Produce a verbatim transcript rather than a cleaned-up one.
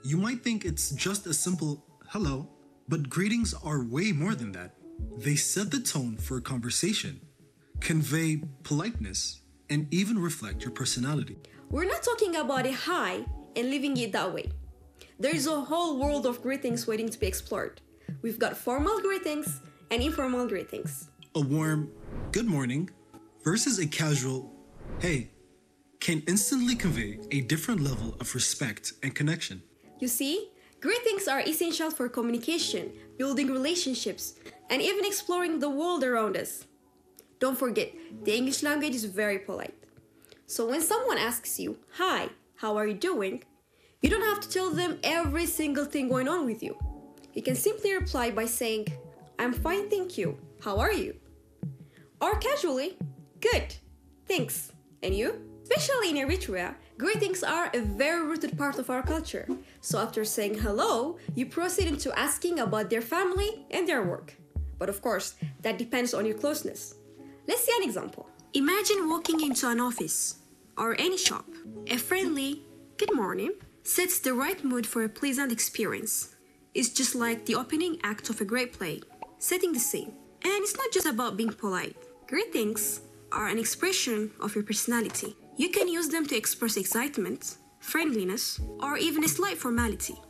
You might think it's just a simple hello, but greetings are way more than that. They set the tone for a conversation, convey politeness, and even reflect your personality. We're not talking about a hi and leaving it that way. There's a whole world of greetings waiting to be explored. We've got formal greetings and informal greetings. A warm good morning versus a casual hey can instantly convey a different level of respect and connection. You see, greetings are essential for communication, building relationships, and even exploring the world around us. Don't forget, the English language is very polite. So when someone asks you, hi, how are you doing? You don't have to tell them every single thing going on with you. You can simply reply by saying, I'm fine, thank you. How are you? Or casually, good, thanks. And you? Especially in Eritrea, greetings are a very rooted part of our culture. So after saying hello, you proceed into asking about their family and their work. But of course, that depends on your closeness. Let's see an example. Imagine walking into an office or any shop. A friendly good morning sets the right mood for a pleasant experience. It's just like the opening act of a great play, setting the scene. And it's not just about being polite. Greetings are an expression of your personality. You can use them to express excitement, friendliness, or even a slight formality.